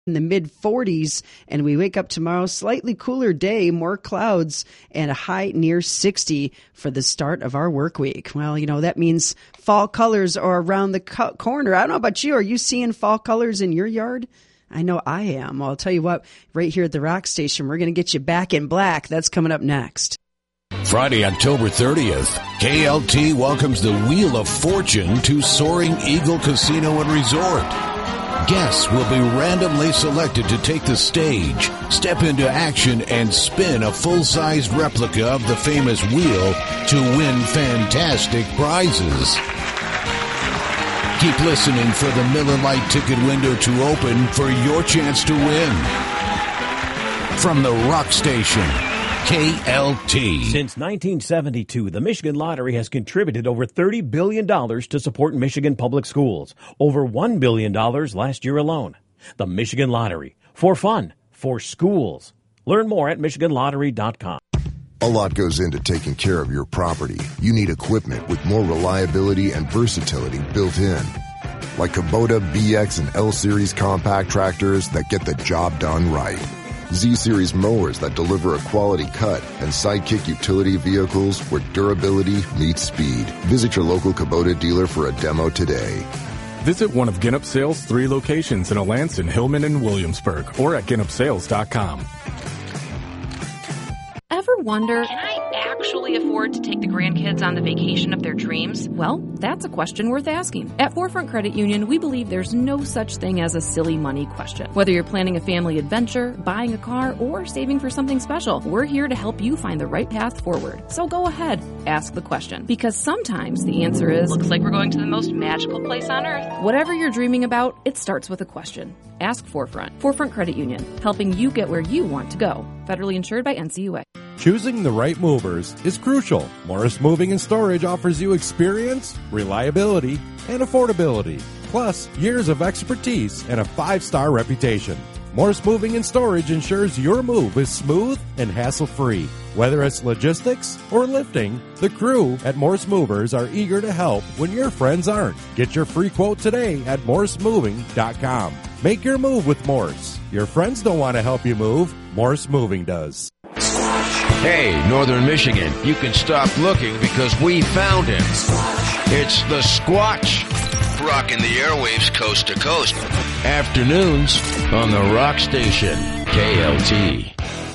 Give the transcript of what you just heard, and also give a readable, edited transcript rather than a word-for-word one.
in the mid-40s, and we wake up tomorrow, slightly cooler day, more clouds, and a high near 60 for the start of our work week. Well, that means fall colors are around the corner. I don't know about you. Are you seeing fall colors in your yard? I know I am. Well, I'll tell you what, right here at the Rock Station, we're going to get you back in black. That's coming up next. Friday, October 30th, KLT welcomes the Wheel of Fortune to Soaring Eagle Casino and Resort. Guests will be randomly selected to take the stage, step into action, and spin a full-sized replica of the famous wheel to win fantastic prizes. Keep listening for the Miller Lite ticket window to open for your chance to win. From the Rock Station, KLT. Since 1972, the Michigan Lottery has contributed over $30 billion to support Michigan public schools. Over $1 billion last year alone. The Michigan Lottery. For fun. For schools. Learn more at MichiganLottery.com. A lot goes into taking care of your property. You need equipment with more reliability and versatility built in. Like Kubota BX and L-Series compact tractors that get the job done right. Z-Series mowers that deliver a quality cut, and Sidekick utility vehicles where durability meets speed. Visit your local Kubota dealer for a demo today. Visit one of Ginup Sales' 3 locations in Alanson, Hillman, and Williamsburg, or at GinupSales.com. Ever wonder, can I actually afford to take the grandkids on the vacation of their dreams? Well, that's a question worth asking. At Forefront Credit Union, we believe there's no such thing as a silly money question. Whether you're planning a family adventure, buying a car, or saving for something special, we're here to help you find the right path forward. So go ahead, ask the question. Because sometimes the answer is, looks like we're going to the most magical place on earth. Whatever you're dreaming about, it starts with a question. Ask Forefront. Forefront Credit Union, helping you get where you want to go. Federally insured by NCUA. Choosing the right movers is crucial. Morris Moving and Storage offers you experience, reliability, and affordability, plus years of expertise and a 5-star reputation. Morris Moving and Storage ensures your move is smooth and hassle-free. Whether it's logistics or lifting, the crew at Morris Movers are eager to help when your friends aren't. Get your free quote today at morrismoving.com. Make your move with Morris. Your friends don't want to help you move. Morris Moving does. Hey, Northern Michigan, you can stop looking because we found him. It's the Squatch, rocking the airwaves coast to coast. Afternoons on the Rock Station, KLT.